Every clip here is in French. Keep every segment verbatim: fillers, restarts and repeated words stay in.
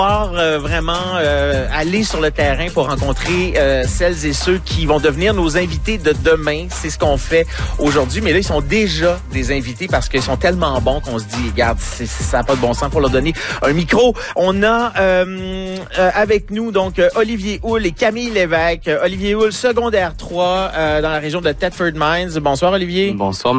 Euh, vraiment euh, aller sur le terrain pour rencontrer euh, celles et ceux qui vont devenir nos invités de demain. C'est ce qu'on fait aujourd'hui. Mais là, ils sont déjà des invités parce qu'ils sont tellement bons qu'on se dit, regarde, c'est, ça n'a pas de bon sens pour leur donner un micro. On a euh, euh, avec nous donc euh, Olivier Houle et Camille Lévesque. Euh, Olivier Houle, secondaire trois euh, dans la région de Thetford Mines. Bonsoir Olivier. Bonsoir.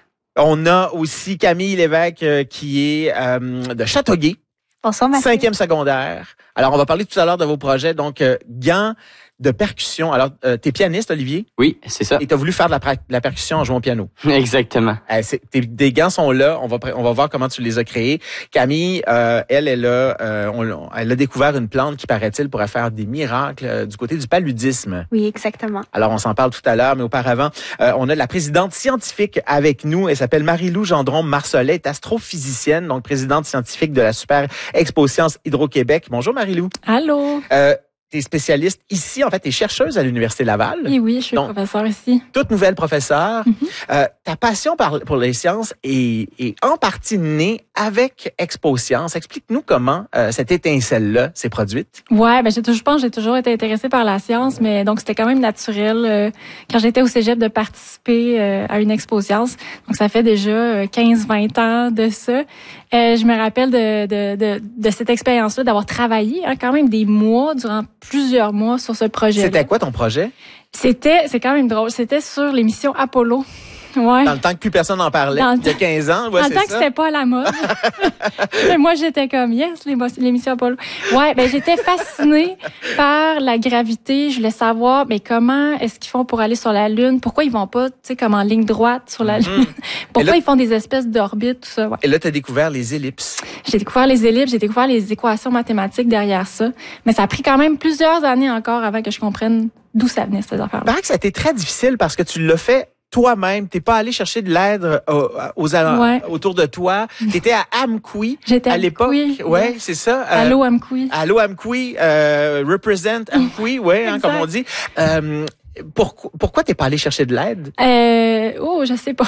On a aussi Camille Lévesque euh, qui est euh, de Châteauguay. Bonsoir, Mathieu. Cinquième secondaire. Alors, on va parler tout à l'heure de vos projets. Donc, euh, gants de percussion. Alors, euh, t'es pianiste, Olivier? Oui, c'est ça. Et t'as voulu faire de la, pra- de la percussion en jouant au piano. Exactement. Euh, c'est, tes, tes gants sont là. On va, on va voir comment tu les as créés. Camille, euh, elle, elle a, euh, on, elle a découvert une plante qui, paraît-il, pourrait faire des miracles euh, du côté du paludisme. Oui, exactement. Alors, on s'en parle tout à l'heure, mais auparavant, euh, on a la présidente scientifique avec nous. Elle s'appelle Marie-Lou Gendron-Marcelet, est astrophysicienne, donc présidente scientifique de la Super Expo Sciences Hydro-Québec. Bonjour, Marie-Lou. Allô. Euh, T'es spécialiste ici, en fait, t'es chercheuse à l'Université Laval. Oui, oui, je suis Donc, professeure ici. Toute nouvelle professeure. Mm-hmm. Euh, ta passion par, pour les sciences est, est en partie née avec Expo Sciences. Explique-nous comment euh, cette étincelle-là s'est produite. Ouais, ben j'ai toujours, je pense, que j'ai toujours été intéressée par la science, mais donc c'était quand même naturel euh, quand j'étais au cégep de participer euh, à une Expo Sciences. Donc ça fait déjà quinze vingt ans de ça. Euh, je me rappelle de, de, de, de cette expérience-là, d'avoir travaillé hein, quand même des mois, durant plusieurs mois sur ce projet-là. C'était quoi ton projet? C'était, c'est quand même drôle, c'était sur l'émission Apollo. Ouais. Dans le temps que plus personne n'en parlait, Dans il y a quinze ans, ouais, Dans c'est le temps que ça? c'était pas à la mode. Mais moi, j'étais comme, yes, l'émission Apollo. Ouais, ben j'étais fascinée par la gravité. Je voulais savoir, mais comment est-ce qu'ils font pour aller sur la Lune? Pourquoi ils vont pas, tu sais, comme en ligne droite sur la Lune? Pourquoi là, ils font des espèces d'orbites, tout ça? Ouais. Et là, tu as découvert les ellipses. J'ai découvert les ellipses, j'ai découvert les équations mathématiques derrière ça. Mais ça a pris quand même plusieurs années encore avant que je comprenne d'où ça venait, ces affaires-là. Il paraît que ça a été très difficile parce que tu l'as fait toi-même, t'es pas allé chercher de l'aide aux, aux ouais. autour de toi. T'étais à Amqui J'étais à l'époque. Oui, ouais, yes. c'est ça. Euh, Allô Amqui. Allô Amqui, euh, represent Amqui, ouais, hein, comme on dit. Euh, pourquoi, pourquoi t'es pas allé chercher de l'aide? Euh, oh, je sais pas.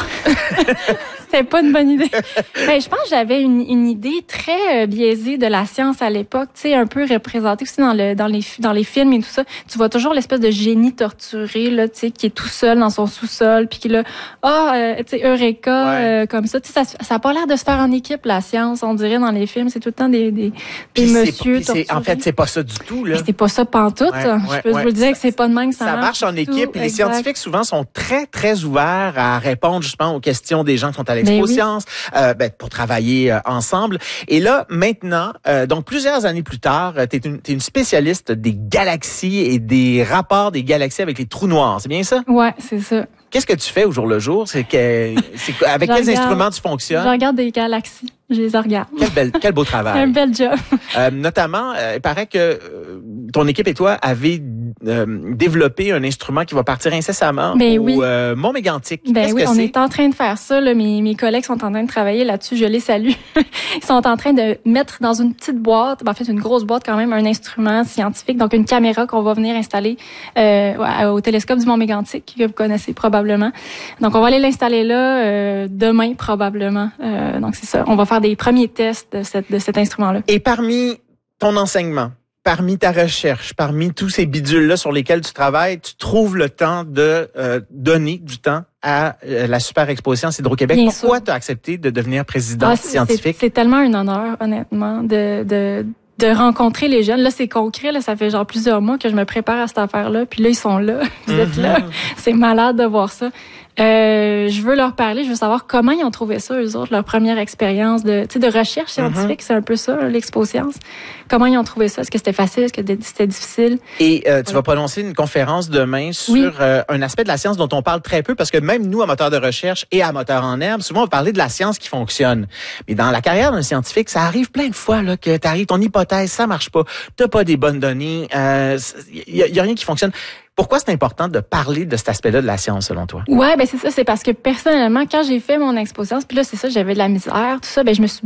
C'était pas une bonne idée. Ben, je pense que j'avais une, une idée très biaisée de la science à l'époque, tu sais, un peu représentée aussi dans le dans les dans les films et tout ça. Tu vois toujours l'espèce de génie torturé là, tu sais, qui est tout seul dans son sous-sol, puis qui là, ah, oh, euh, tu sais, Eureka, ouais. euh, comme ça. Tu sais, ça, ça a pas l'air de se faire en équipe la science, on dirait dans les films, c'est tout le temps des des, des monsieur torturés. En fait, c'est pas ça du tout là. Mais c'est pas ça pantoute. Ouais, ouais, je peux ouais. vous le dire que c'est pas de même que ça, ça marche. marche en équipe. Tout, et les exact. Scientifiques souvent sont très très ouverts à répondre justement aux questions des gens qui sont à l'Expo ben oui. Sciences, euh, ben, pour travailler euh, ensemble. Et là maintenant, euh, donc plusieurs années plus tard, t'es une t'es une spécialiste des galaxies et des rapports des galaxies avec les trous noirs. C'est bien ça? Ouais, c'est ça. Qu'est-ce que tu fais au jour le jour? C'est que c'est avec quels regarde, instruments tu fonctionnes? Je regarde des galaxies. Je les regarde. Quel, bel, quel beau travail. C'est un bel job. Euh, notamment, euh, il paraît que euh, ton équipe et toi avez euh, développé un instrument qui va partir incessamment ben au oui. euh, Mont Mégantic. Ben Qu'est-ce oui, que on c'est? est en train de faire ça. Là. Mes, mes collègues sont en train de travailler là-dessus. Je les salue. Ils sont en train de mettre dans une petite boîte, ben, en fait une grosse boîte quand même, un instrument scientifique, donc une caméra qu'on va venir installer euh, au télescope du Mont Mégantic, que vous connaissez probablement. Donc, on va aller l'installer là euh, demain, probablement. Euh, donc, c'est ça. On va faire des premiers tests de, cette, de cet instrument-là. Et parmi ton enseignement, parmi ta recherche, parmi tous ces bidules-là sur lesquels tu travailles, tu trouves le temps de euh, donner du temps à euh, la Super Expo Sciences Hydro-Québec. Bien Pourquoi tu as accepté de devenir présidente ah, scientifique? C'est, c'est tellement un honneur, honnêtement, de... de de rencontrer les jeunes. Là, c'est concret. Là, ça fait genre plusieurs mois que je me prépare à cette affaire-là. Puis là, ils sont là. Vous mm-hmm. êtes là. C'est malade de voir ça. Euh, je veux leur parler. Je veux savoir comment ils ont trouvé ça, eux autres, leur première expérience de, tu sais, de recherche scientifique. Mm-hmm. C'est un peu ça, l'Expo Sciences. Comment ils ont trouvé ça? Est-ce que c'était facile? Est-ce que c'était difficile? Et euh, tu ouais. vas prononcer une conférence demain sur oui. euh, un aspect de la science dont on parle très peu, parce que même nous, amateurs de recherche et amateurs en herbe, souvent on va parler de la science qui fonctionne. Mais dans la carrière d'un scientifique, ça arrive plein de fois là que t'arrives, ton hypothèse, ça marche pas, t'as pas des bonnes données, il euh, y, y a rien qui fonctionne. Pourquoi c'est important de parler de cet aspect-là de la science, selon toi? Ouais, ben c'est ça. C'est parce que personnellement, quand j'ai fait mon Expo Sciences, puis là, c'est ça, j'avais de la misère, tout ça, ben je me suis même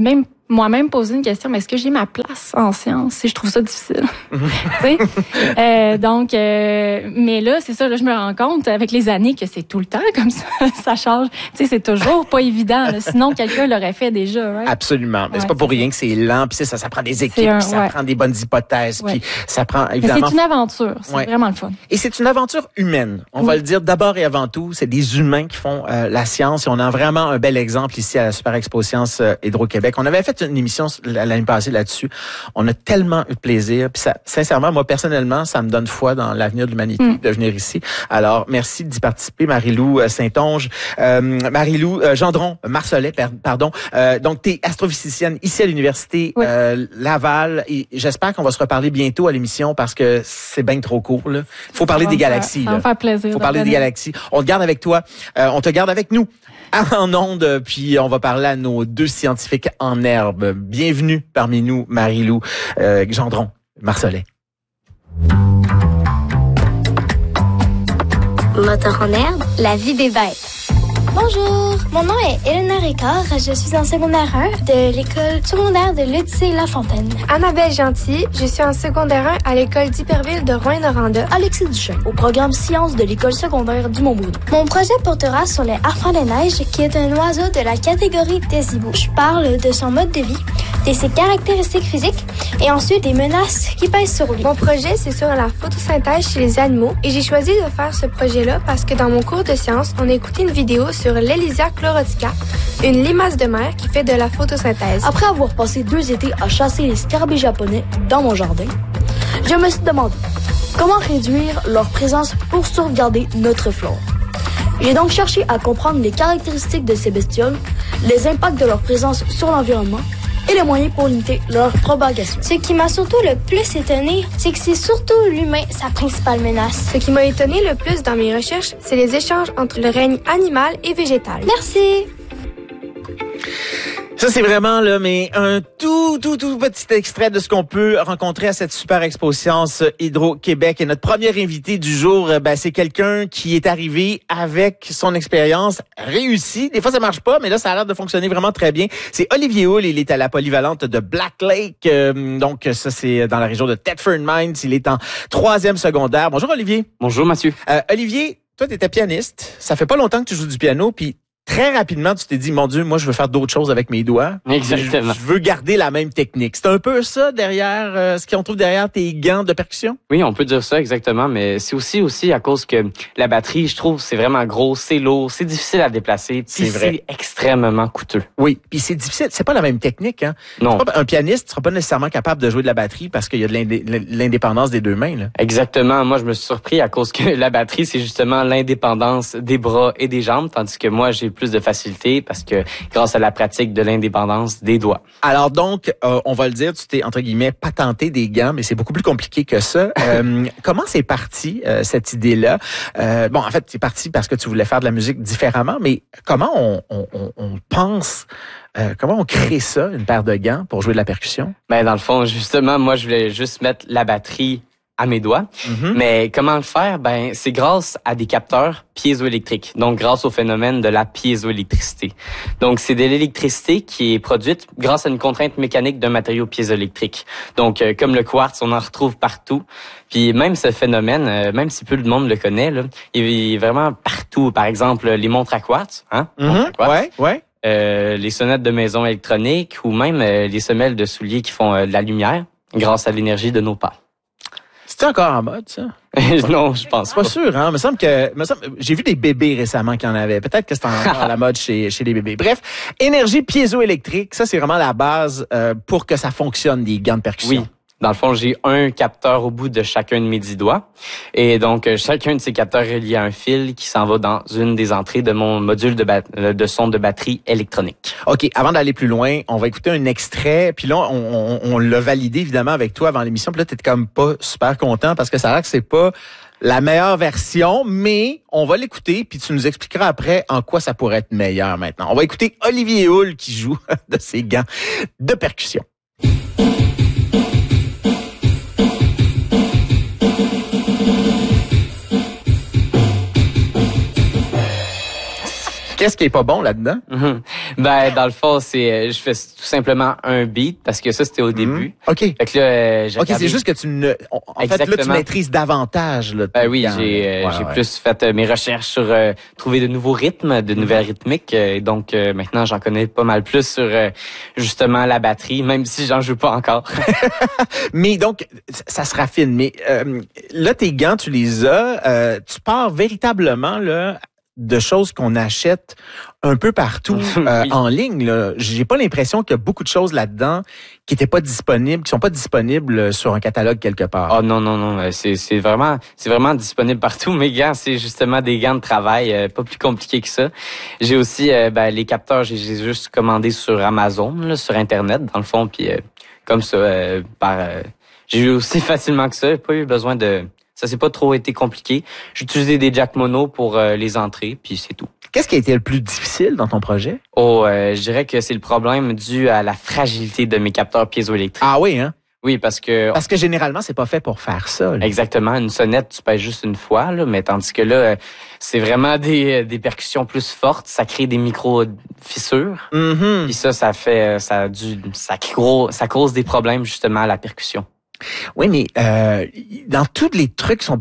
moi-même posé une question, mais est-ce que j'ai ma place en sciences? Si je trouve ça difficile. tu sais? Euh, donc, euh, mais là, c'est ça, là, je me rends compte avec les années que c'est tout le temps comme ça. Ça change. Tu sais, c'est toujours pas évident. Là. Sinon, quelqu'un l'aurait fait déjà. Right? Absolument. Mais ouais, c'est pas pour c'est rien ça. que c'est lent, puis ça, ça prend des équipes, un, puis ça ouais. prend des bonnes hypothèses, ouais. puis ça prend évidemment. Mais c'est une aventure. C'est ouais. vraiment le fun. Et c'est une aventure humaine. On oui. va le dire d'abord et avant tout. C'est des humains qui font euh, la science. Et on a vraiment un bel exemple ici à la Super Expo Science euh, Hydro-Québec. On avait fait une émission l'année passée là-dessus. On a tellement eu de plaisir. Puis ça, sincèrement, moi personnellement, ça me donne foi dans l'avenir de l'humanité mm. de venir ici. Alors, merci d'y participer, Marie-Lou euh, Saint-Onge, euh, Marie-Lou euh, Gendron, Marcelet, pardon. Euh, donc, tu es astrophysicienne ici à l'Université oui. euh, Laval. Et j'espère qu'on va se reparler bientôt à l'émission parce que c'est bien trop court. Là. Faut parler des galaxies. Ça va me faire plaisir. Faut parler des galaxies. On te garde avec toi. Euh, on te garde avec nous en ondes, puis on va parler à nos deux scientifiques en herbe. Bienvenue parmi nous, Marie-Lou euh, Gendron, Marcelet. Moteur en herbe, la vie des bêtes. Bonjour, mon nom est Elena Ricard, je suis en secondaire un de l'école secondaire de l'Odyssée-Lafontaine. Annabelle Gentil, je suis en secondaire un à l'école d'Hyperville de Rouyn-Noranda. Alexis Duchesne, au programme Sciences de l'école secondaire du Mont-Bruno. Mon projet portera sur les harpans de neige, qui est un oiseau de la catégorie des hiboux. Je parle de son mode de vie, de ses caractéristiques physiques et ensuite des menaces qui pèsent sur lui. Mon projet, c'est sur la photosynthèse chez les animaux et j'ai choisi de faire ce projet-là parce que dans mon cours de sciences, on a écouté une vidéo sur l'Elysia chlorotica, une limace de mer qui fait de la photosynthèse. Après avoir passé deux étés à chasser les scarabées japonais dans mon jardin, je me suis demandé comment réduire leur présence pour sauvegarder notre flore. J'ai donc cherché à comprendre les caractéristiques de ces bestioles, les impacts de leur présence sur l'environnement et les moyens pour limiter leur propagation. Ce qui m'a surtout le plus étonné, c'est que c'est surtout l'humain sa principale menace. Ce qui m'a étonné le plus dans mes recherches, c'est les échanges entre le règne animal et végétal. Merci! Ça, c'est vraiment, là, mais un tout, tout, tout petit extrait de ce qu'on peut rencontrer à cette Super Expo Science Hydro-Québec. Et notre premier invité du jour, ben, c'est quelqu'un qui est arrivé avec son expérience réussie. Des fois, ça marche pas, mais là, ça a l'air de fonctionner vraiment très bien. C'est Olivier Houle. Il est à la polyvalente de Black Lake. Euh, donc, ça, c'est dans la région de Thetford Mines. Il est en troisième secondaire. Bonjour, Olivier. Bonjour, Mathieu. Euh, Olivier, toi, tu étais pianiste. Ça fait pas longtemps que tu joues du piano, puis très rapidement, tu t'es dit, mon Dieu, moi, je veux faire d'autres choses avec mes doigts. Exactement. Je, je veux garder la même technique. C'est un peu ça derrière, euh, ce qu'on trouve derrière tes gants de percussion? Oui, on peut dire ça, exactement. Mais c'est aussi, aussi à cause que la batterie, je trouve, c'est vraiment gros, c'est lourd, c'est difficile à déplacer. C'est vrai. C'est extrêmement coûteux. Oui, puis c'est difficile. C'est pas la même technique, hein? Non. Pas, un pianiste ne sera pas nécessairement capable de jouer de la batterie parce qu'il y a de l'indé, l'indépendance des deux mains, là. Exactement. Moi, je me suis surpris à cause que la batterie, c'est justement l'indépendance des bras et des jambes, tandis que moi, j'ai plus de facilité parce que grâce à la pratique de l'indépendance des doigts. Alors donc, euh, on va le dire, tu t'es, entre guillemets, patenté des gants, mais c'est beaucoup plus compliqué que ça. Euh, comment c'est parti, euh, cette idée-là? Euh, bon, en fait, c'est parti parce que tu voulais faire de la musique différemment, mais comment on, on, on, on pense, euh, comment on crée ça, une paire de gants pour jouer de la percussion? Ben, dans le fond, justement, moi, je voulais juste mettre la batterie à mes doigts. Mm-hmm. Mais comment le faire? Ben, c'est grâce à des capteurs piézoélectriques. Donc, grâce au phénomène de la piézoélectricité. Donc, c'est de l'électricité qui est produite grâce à une contrainte mécanique d'un matériau piézoélectrique. Donc, euh, comme le quartz, on en retrouve partout. Puis, même ce phénomène, euh, même si peu de monde le connaît, là, il est vraiment partout. Par exemple, les montres à quartz, hein? Mm-hmm. Montres à quartz. Ouais, ouais. Euh, les sonnettes de maison électroniques ou même euh, les semelles de souliers qui font euh, de la lumière grâce à l'énergie de nos pas. C'est encore en mode, ça? Non, je pense pas. Pas sûr, hein? Me semble que, me semble, j'ai vu des bébés récemment qui en avaient. Peut-être que c'est encore à la mode chez, chez les bébés. Bref, énergie piézoélectrique, ça, c'est vraiment la base euh, pour que ça fonctionne, des gants de percussion. Oui. Dans le fond, j'ai un capteur au bout de chacun de mes dix doigts. Et donc, chacun de ces capteurs est relié à un fil qui s'en va dans une des entrées de mon module de, bat- de son de batterie électronique. OK. Avant d'aller plus loin, on va écouter un extrait. Puis là, on, on, on l'a validé, évidemment, avec toi avant l'émission. Puis là, t'es comme pas super content parce que ça a l'air que c'est pas la meilleure version, mais on va l'écouter, puis tu nous expliqueras après en quoi ça pourrait être meilleur maintenant. On va écouter Olivier Houle qui joue de ses gants de percussion. Qu'est-ce qui est pas bon là-dedans? Mm-hmm. Ben, dans le fond, c'est, je fais tout simplement un beat parce que ça, c'était au début. Mm-hmm. OK. Fait que là, euh, j'ai OK, regardé... c'est juste que tu ne, en Exactement. fait, là, tu maîtrises davantage, là. Ben oui, j'ai, euh, ouais, j'ai ouais. plus fait euh, mes recherches sur euh, trouver de nouveaux rythmes, de nouvelles rythmiques. Euh, donc, euh, maintenant, j'en connais pas mal plus sur, euh, justement, la batterie, même si j'en joue pas encore. Mais donc, ça se raffine. Mais euh, là, tes gants, tu les as. Euh, tu pars véritablement là de choses qu'on achète un peu partout euh, oui. en ligne. Là. J'ai pas l'impression qu'il y a beaucoup de choses là-dedans qui étaient pas disponibles, qui sont pas disponibles sur un catalogue quelque part. Oh non non non, c'est c'est vraiment c'est vraiment disponible partout. Mes gants, c'est justement des gants de travail, euh, pas plus compliqué que ça. J'ai aussi euh, ben, les capteurs, j'ai, j'ai juste commandé sur Amazon, là, sur Internet dans le fond, puis euh, comme ça euh, par euh, j'ai eu aussi facilement que ça, j'ai pas eu besoin de Ça s'est pas trop été compliqué. J'ai utilisé des jack mono pour euh, les entrées, puis c'est tout. Qu'est-ce qui a été le plus difficile dans ton projet? Oh, euh, je dirais que c'est le problème dû à la fragilité de mes capteurs piézoélectriques. Ah oui, hein? Oui, parce que... Parce que généralement, c'est pas fait pour faire ça. Là. Exactement. Une sonnette, tu pèses juste une fois, là, mais tandis que là, c'est vraiment des, des percussions plus fortes. Ça crée des micro-fissures. Mm-hmm. Puis ça, ça fait... ça a du, ça, gros, ça cause des problèmes, justement, à la percussion. Oui, mais euh, dans tous les trucs qui sont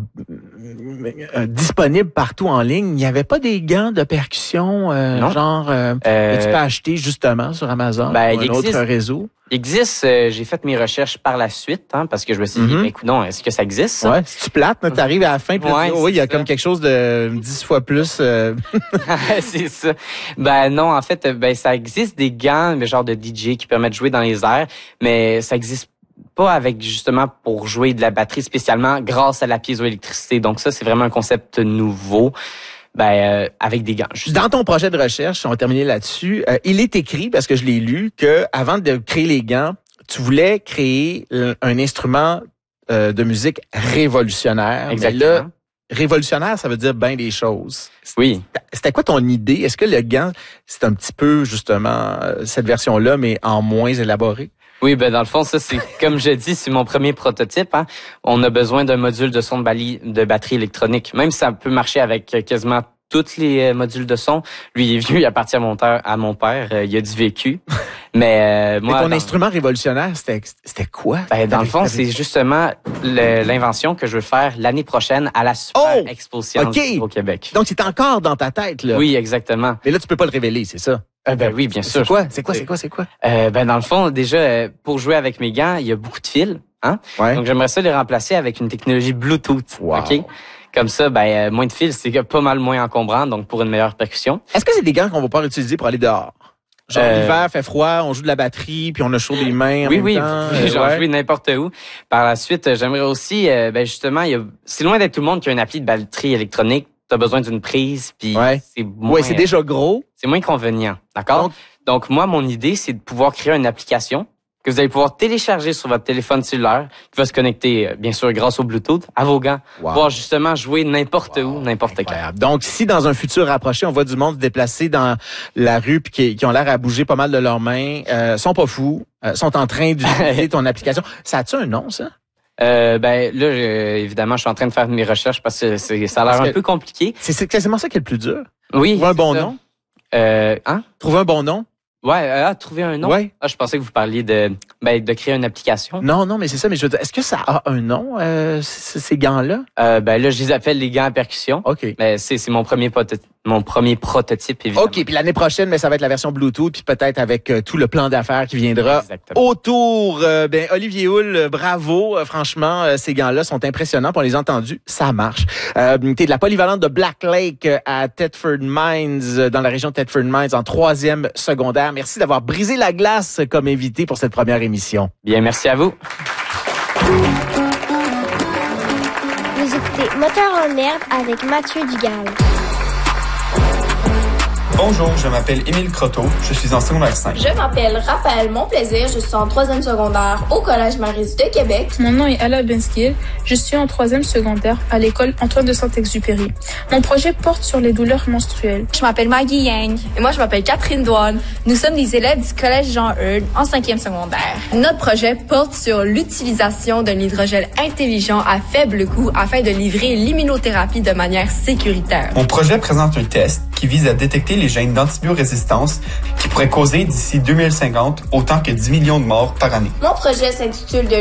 euh, disponibles partout en ligne, il n'y avait pas des gants de percussion euh, genre euh, euh, que tu peux acheter justement sur Amazon ben, ou un existe, autre réseau? Il existe. Euh, j'ai fait mes recherches par la suite, hein, parce que je me suis dit, mm-hmm. écoute, non, est-ce que ça existe? Ça? Ouais, si tu plates, tu arrives à la fin, puis ouais, oh, oui, il y a ça. comme quelque chose de dix fois plus. Euh... c'est ça. Ben non, en fait, ben ça existe des gants, mais genre de D J qui permettent de jouer dans les airs, mais ça existe pas avec justement pour jouer de la batterie spécialement grâce à la piézoélectricité. Donc ça, c'est vraiment un concept nouveau. Ben euh, avec des gants. Justement. Dans ton projet de recherche, on va terminer là-dessus. Euh, il est écrit parce que je l'ai lu que avant de créer les gants, tu voulais créer un instrument euh, de musique révolutionnaire. Exactement. Mais là, révolutionnaire, ça veut dire bien des choses. Oui. C'était quoi ton idée? Est-ce que le gant, c'est un petit peu justement cette version-là, mais en moins élaborée? Oui, ben dans le fond, ça c'est comme je dis, c'est mon premier prototype. Hein. On a besoin d'un module de son de, bali, de batterie électronique. Même si ça peut marcher avec quasiment tous les modules de son. Lui, il est vieux, il appartient à mon, ter- à mon père, euh, il a du vécu. Mais euh, moi, Mais ton dans... instrument révolutionnaire, c'était c'était quoi? Ben, dans le fond, c'est justement le, l'invention que je veux faire l'année prochaine à la Super oh! Expo Science okay. au Québec. Donc c'est encore dans ta tête là. Oui, exactement. Mais là, tu peux pas le révéler, c'est ça? Euh, ben oui, bien sûr. C'est quoi? C'est quoi? C'est quoi? C'est quoi? Euh, ben dans le fond, déjà, euh, pour jouer avec mes gants, il y a beaucoup de fils, hein. Ouais. Donc j'aimerais ça les remplacer avec une technologie Bluetooth. Wow. Ok. Comme ça, ben euh, moins de fils, c'est pas mal moins encombrant, donc pour une meilleure percussion. Est-ce que c'est des gants qu'on va pouvoir utiliser pour aller dehors? Genre euh... l'hiver fait froid, on joue de la batterie, puis on a chaud des mains. En oui, même oui, temps. oui, genre ouais. jouer n'importe où. Par la suite, j'aimerais aussi, euh, ben justement, il y a, c'est loin d'être tout le monde qui a une appli de batterie électronique. T'as besoin d'une prise, puis ouais. c'est moins. Ouais, c'est déjà gros. C'est moins convenient, d'accord? Donc, Donc, moi, mon idée, c'est de pouvoir créer une application que vous allez pouvoir télécharger sur votre téléphone cellulaire, qui va se connecter, bien sûr, grâce au Bluetooth, à vos gants, wow. pouvoir justement jouer n'importe wow. où, n'importe quand. Donc, si dans un futur rapproché, on voit du monde se déplacer dans la rue puis qui, qui ont l'air à bouger pas mal de leurs mains, euh, sont pas fous, euh, sont en train d'utiliser ton application, ça a-tu un nom, ça? Euh, ben là, euh, évidemment, je suis en train de faire mes recherches parce que c'est, ça a l'air parce un peu compliqué. C'est, c'est quasiment ça qui est le plus dur. Oui. Trouver un bon ça. nom. Euh, hein? Trouver un bon nom. Ouais, euh, trouver un nom. Ouais. Ah, je pensais que vous parliez de, ben, de créer une application. Non, non, mais c'est ça. Mais je veux dire, est-ce que ça a un nom, euh, ces gants-là? Euh, ben là, je les appelle les gants à percussion. Ok. Mais c'est, c'est mon premier prototype. Mon premier prototype, évidemment. OK, puis l'année prochaine, mais ça va être la version Bluetooth, puis peut-être avec euh, tout le plan d'affaires qui viendra Exactement. autour. Euh, ben Olivier Houle, euh, bravo. Euh, franchement, euh, ces gants-là sont impressionnants. Puis on les a entendus, ça marche. Euh, t'es de la polyvalente de Black Lake euh, à Thetford Mines, euh, dans la région de Thetford Mines, en troisième secondaire. Merci d'avoir brisé la glace comme invité pour cette première émission. Bien, merci à vous. Vous écoutez Moteur en herbe avec Mathieu Dugal. Bonjour, je m'appelle Émile Croteau, je suis en secondaire cinq. Je m'appelle Raphaël Monplaisir, je suis en troisième secondaire au Collège Maryse de Québec. Mon nom est Ala Benskil, je suis en troisième secondaire à l'école Antoine de Saint-Exupéry. Mon projet porte sur les douleurs menstruelles. Je m'appelle Maggie Yang. Et moi, je m'appelle Catherine Douane. Nous sommes des élèves du Collège Jean-Eudes en cinquième secondaire. Notre projet porte sur l'utilisation d'un hydrogel intelligent à faible coût afin de livrer l'immunothérapie de manière sécuritaire. Mon projet présente un test qui vise à détecter les gènes d'antibiorésistance qui pourraient causer d'ici deux mille cinquante autant que dix millions de morts par année. Mon projet s'intitule de